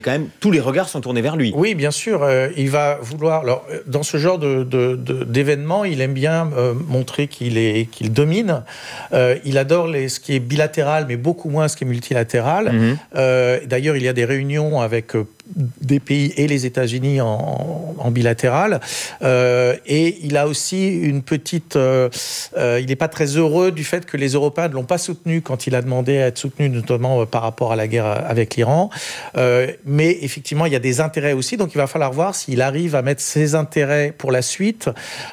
quand même, tous les regards sont tournés vers lui. Oui, bien sûr. Il va vouloir... Alors, dans ce genre d'événements, il aime bien montrer qu'il domine. Il adore ce qui est bilatéral, mais beaucoup moins ce qui est multilatéral. D'ailleurs, il y a des réunions avec des pays et les États-Unis en bilatéral. Et il a aussi une petite... il n'est pas très heureux du fait que les Européens ne l'ont pas soutenu quand il a demandé à être soutenu, notamment par rapport à la guerre avec l'Iran. Mais effectivement, il y a des intérêts aussi. Donc, il va falloir voir s'il arrive à mettre ses intérêts pour la suite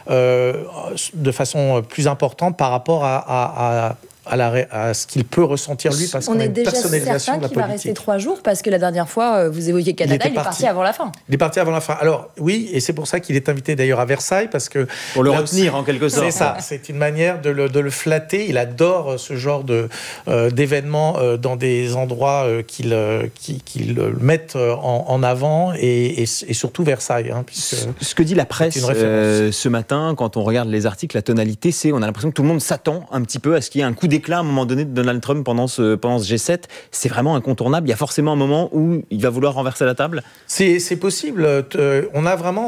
de façon plus importante par rapport à ce qu'il peut ressentir lui, parce qu'on a une personnalisation de la politique. On est déjà certain qu'il va rester 3 jours, parce que la dernière fois, vous évoquiez Canada, il est parti avant la fin. Il est parti avant la fin. Alors oui, et c'est pour ça qu'il est invité d'ailleurs à Versailles, parce que... Pour le retenir en quelque sorte. C'est ça, c'est une manière de le flatter. Il adore ce genre d'événements dans des endroits qui le mettent en avant, et surtout Versailles. Ce que dit la presse ce matin, quand on regarde les articles, la tonalité, on a l'impression que tout le monde s'attend un petit peu à ce qu'il y ait un coup d'éclat à un moment donné de Donald Trump pendant ce G7. C'est vraiment incontournable. Il y a forcément un moment où il va vouloir renverser la table. C'est possible. On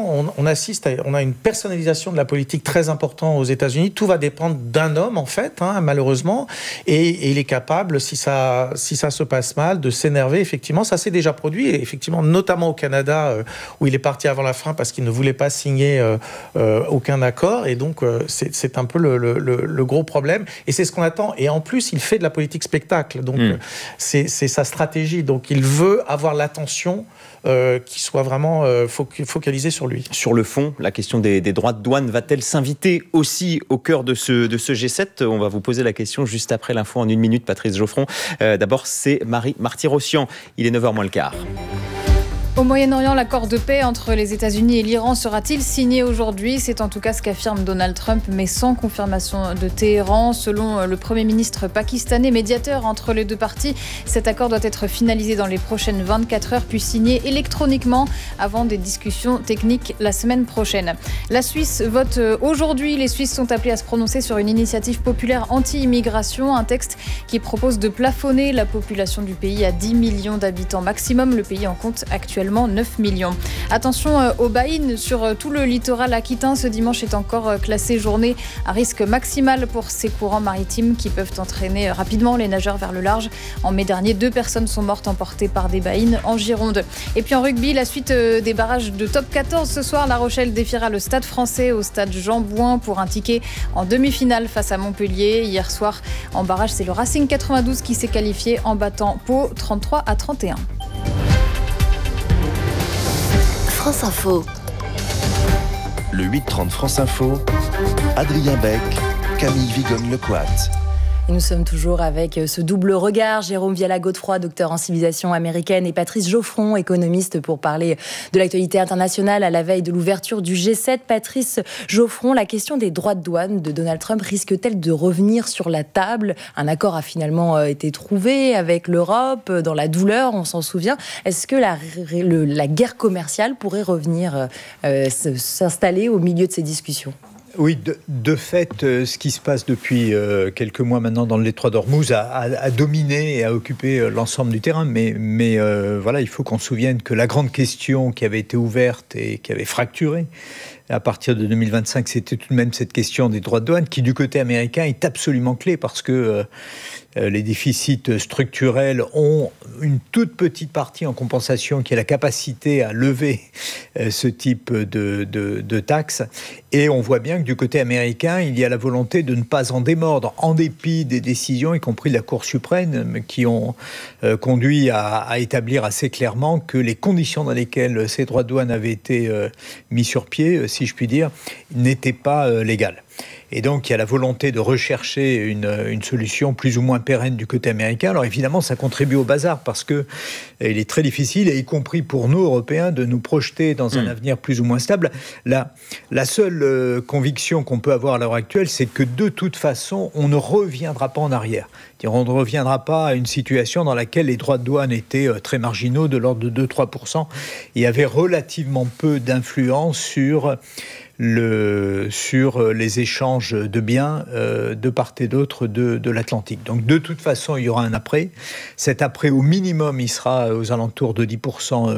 a une personnalisation de la politique très importante aux États-Unis. Tout va dépendre d'un homme, en fait, malheureusement. Et il est capable, si ça se passe mal, de s'énerver. Effectivement, ça s'est déjà produit. Et effectivement, notamment au Canada, où il est parti avant la fin parce qu'il ne voulait pas signer aucun accord. Et donc, c'est un peu le gros problème. Et c'est ce qu'on attend. Et en plus, il fait de la politique spectacle. Donc, c'est sa stratégie. Donc, il veut avoir l'attention qui soit vraiment focalisée sur lui. Sur le fond, la question des droits de douane va-t-elle s'inviter aussi au cœur de ce G7 ? On va vous poser la question juste après l'info en 1 minute, Patrice Geoffron. D'abord, c'est Marie Marty-Rossian. Il est 9h moins le quart. Au Moyen-Orient, l'accord de paix entre les États-Unis et l'Iran sera-t-il signé aujourd'hui ? C'est en tout cas ce qu'affirme Donald Trump, mais sans confirmation de Téhéran. Selon le Premier ministre pakistanais, médiateur entre les deux parties, cet accord doit être finalisé dans les prochaines 24 heures, puis signé électroniquement avant des discussions techniques la semaine prochaine. La Suisse vote aujourd'hui. Les Suisses sont appelés à se prononcer sur une initiative populaire anti-immigration, un texte qui propose de plafonner la population du pays à 10 millions d'habitants maximum. Le pays en compte actuellement 9 millions. Attention aux baïnes sur tout le littoral aquitain. Ce dimanche est encore classé journée à risque maximal pour ces courants maritimes qui peuvent entraîner rapidement les nageurs vers le large. En mai dernier, 2 personnes sont mortes emportées par des baïnes en Gironde. Et puis en rugby, la suite des barrages de top 14. Ce soir, La Rochelle défiera le Stade Français au stade Jean Bouin pour un ticket en demi-finale face à Montpellier. Hier soir, en barrage, c'est le Racing 92 qui s'est qualifié en battant Pau 33-31. France Info. Le 8-30 France Info, Adrien Beck, Camille Vigogne-Lecoat. Et nous sommes toujours avec ce double regard, Jérôme Viala-Godefroy, docteur en civilisation américaine, et Patrice Geoffron, économiste, pour parler de l'actualité internationale à la veille de l'ouverture du G7. Patrice Geoffron, la question des droits de douane de Donald Trump risque-t-elle de revenir sur la table ? Un accord a finalement été trouvé avec l'Europe, dans la douleur, on s'en souvient. Est-ce que la guerre commerciale pourrait revenir s'installer au milieu de ces discussions ? Oui, de fait, ce qui se passe depuis quelques mois maintenant dans le détroit d'Ormuz a dominé et a occupé l'ensemble du terrain. Mais voilà, il faut qu'on se souvienne que la grande question qui avait été ouverte et qui avait fracturé à partir de 2025, c'était tout de même cette question des droits de douane qui, du côté américain, est absolument clé parce que les déficits structurels ont une toute petite partie en compensation qui est la capacité à lever ce type de taxes. Et on voit bien que du côté américain, il y a la volonté de ne pas en démordre, en dépit des décisions, y compris de la Cour suprême, qui ont conduit à établir assez clairement que les conditions dans lesquelles ces droits de douane avaient été mis sur pied, si je puis dire, n'étaient pas légales. Et donc, il y a la volonté de rechercher une solution plus ou moins pérenne du côté américain. Alors évidemment, ça contribue au bazar parce que il est très difficile, et y compris pour nous, Européens, de nous projeter dans un avenir plus ou moins stable. La seule conviction qu'on peut avoir à l'heure actuelle, c'est que de toute façon, on ne reviendra pas en arrière. On ne reviendra pas à une situation dans laquelle les droits de douane étaient très marginaux, de l'ordre de 2-3%, et avaient relativement peu d'influence sur les échanges de biens de part et d'autre de l'Atlantique. Donc de toute façon, il y aura un après. Cet après, au minimum, il sera aux alentours de 10%